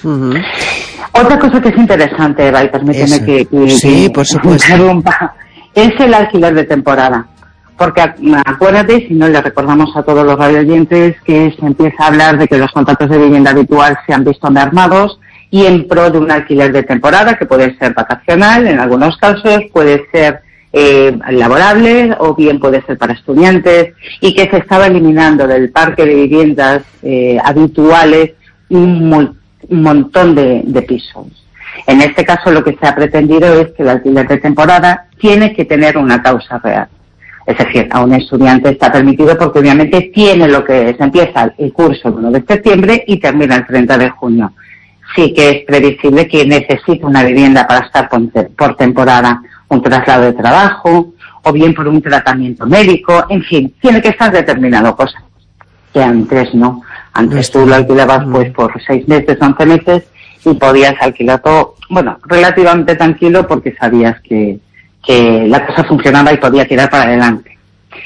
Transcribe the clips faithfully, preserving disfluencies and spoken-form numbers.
Uh-huh. Otra cosa que es interesante, Eva, y permíteme que, que, sí, que por supuesto. interrumpa, es el alquiler de temporada. Porque acuérdate, si no le recordamos a todos los radioyentes, que se empieza a hablar de que los contratos de vivienda habitual se han visto mermados y en pro de un alquiler de temporada, que puede ser vacacional en algunos casos, puede ser eh, laborable o bien puede ser para estudiantes, y que se estaba eliminando del parque de viviendas eh, habituales un, un montón de, de pisos. En este caso lo que se ha pretendido es que el alquiler de temporada tiene que tener una causa real. Es decir, a un estudiante está permitido porque obviamente tiene lo que es, empieza el curso el uno de septiembre y termina el treinta de junio. Sí que es previsible que necesite una vivienda para estar por temporada, un traslado de trabajo, o bien por un tratamiento médico, en fin, tiene que estar determinado, cosa que antes no. Antes tú lo alquilabas pues por seis meses, once meses, y podías alquilar todo, bueno, relativamente tranquilo porque sabías que que la cosa funcionaba y podía tirar para adelante.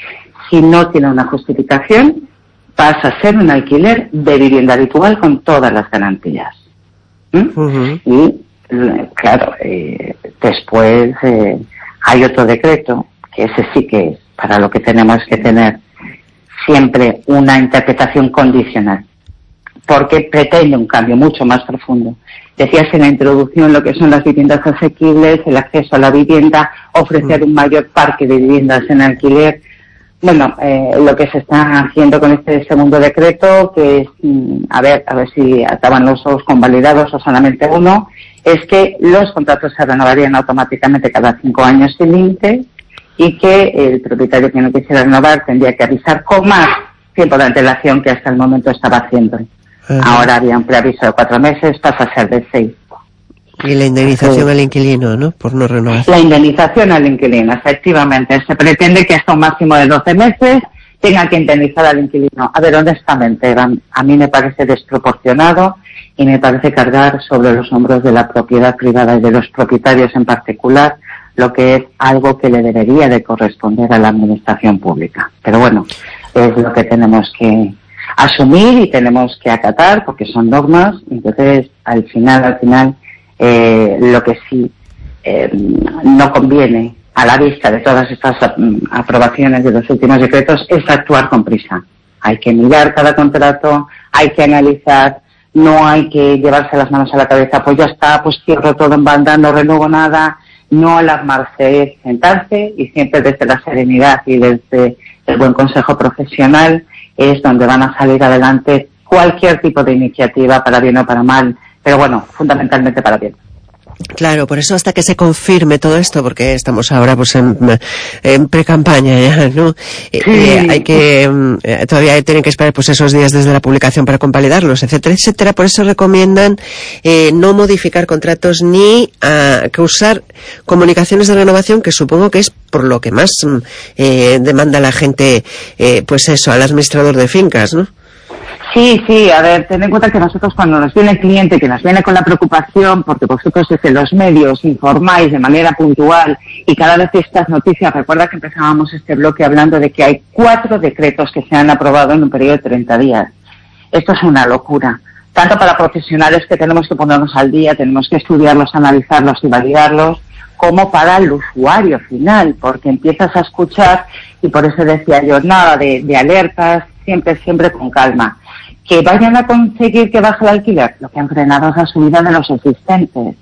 Si no tiene una justificación, pasa a ser un alquiler de vivienda habitual con todas las garantías. ¿Mm? Uh-huh. Y, claro, eh, después eh, hay otro decreto, que ese sí que es para lo que tenemos que tener siempre una interpretación condicional, porque pretende un cambio mucho más profundo. Decías en la introducción lo que son las viviendas asequibles, el acceso a la vivienda, ofrecer un mayor parque de viviendas en alquiler. Bueno, eh, lo que se está haciendo con este segundo decreto, que es, a ver, a ver si acaban los dos convalidados o solamente uno, es que los contratos se renovarían automáticamente cada cinco años sin límite y que el propietario que no quisiera renovar tendría que avisar con más tiempo de antelación que hasta el momento estaba haciendo. Ahora había un preaviso de cuatro meses, pasa a ser de seis. Y la indemnización sí. al inquilino, ¿no? Por no renovar. La indemnización al inquilino, efectivamente. Se pretende que hasta un máximo de doce meses tenga que indemnizar al inquilino. A ver, honestamente, a mí me parece desproporcionado y me parece cargar sobre los hombros de la propiedad privada y de los propietarios en particular, lo que es algo que le debería de corresponder a la administración pública. Pero bueno, es lo que tenemos que asumir y tenemos que acatar porque son normas. Entonces al final al final eh, lo que sí eh, no conviene a la vista de todas estas aprobaciones de los últimos decretos es actuar con prisa. Hay que mirar cada contrato, hay que analizar, no hay que llevarse las manos a la cabeza, pues ya está, pues cierro todo en banda, no renuevo nada. No alarmarse, es sentarse y siempre desde la serenidad y desde el buen consejo profesional es donde van a salir adelante cualquier tipo de iniciativa, para bien o para mal, pero bueno, fundamentalmente para bien. Claro, por eso hasta que se confirme todo esto, porque estamos ahora pues en, en pre-campaña ya, ¿no? Sí. Eh, hay que, eh, todavía tienen que esperar pues esos días desde la publicación para convalidarlos, etcétera, etcétera. Por eso recomiendan eh, no modificar contratos ni a, que usar comunicaciones de renovación, que supongo que es por lo que más eh, demanda la gente, eh, pues eso, al administrador de fincas, ¿no? Sí, sí, a ver, ten en cuenta que nosotros cuando nos viene el cliente, que nos viene con la preocupación, porque vosotros desde los medios informáis de manera puntual y cada vez estas noticias, recuerda que empezábamos este bloque hablando de que hay cuatro decretos que se han aprobado en un periodo de treinta días. Esto es una locura, tanto para profesionales que tenemos que ponernos al día, tenemos que estudiarlos, analizarlos y validarlos, como para el usuario final, porque empiezas a escuchar, y por eso decía yo, nada de, de alertas, siempre, siempre con calma. Que vayan a conseguir que baje el alquiler, lo que han frenado es la subida de los existentes.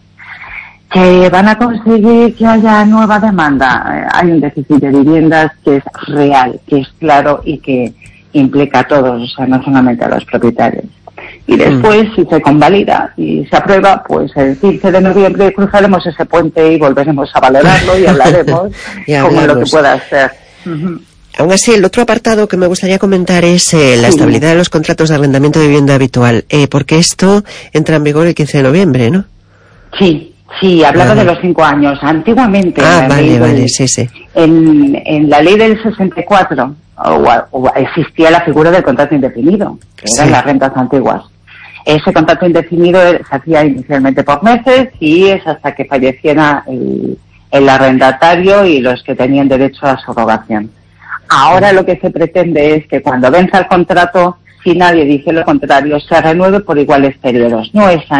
Que van a conseguir que haya nueva demanda. Hay un déficit de viviendas que es real, que es claro y que implica a todos, o sea, no solamente a los propietarios. Y después, mm. si se convalida y se aprueba, pues el quince de noviembre cruzaremos ese puente y volveremos a valorarlo y hablaremos como lo que pueda ser. Uh-huh. Aún así, el otro apartado que me gustaría comentar es eh, la sí. estabilidad de los contratos de arrendamiento de vivienda habitual, eh, porque esto entra en vigor el quince de noviembre, ¿no? Sí, sí, hablaba Ajá. de los cinco años. Antiguamente, ah, en la vale, ley vale, del, sí, sí. En, en la ley del sesenta y cuatro o, o existía la figura del contrato indefinido, que sí. eran las rentas antiguas. Ese contrato indefinido se hacía inicialmente por meses y es hasta que falleciera el, el arrendatario y los que tenían derecho a subrogación. Ahora lo que se pretende es que cuando venza el contrato, si nadie dice lo contrario, se renueve por iguales periodos. No es